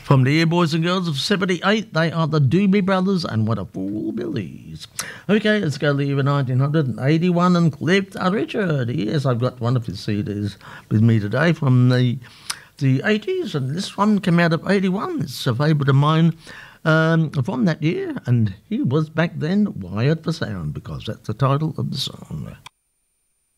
From the Air Boys and Girls of 78, they are the Doobie Brothers and What a Fool Believes. Okay, let's go to the year 1981 and Cliff Richard. Yes, I've got one of his CDs with me today from the 80s, and this one came out of 81. It's a favourite of mine from that year, and he was back then Wired for Sound, because that's the title of the song.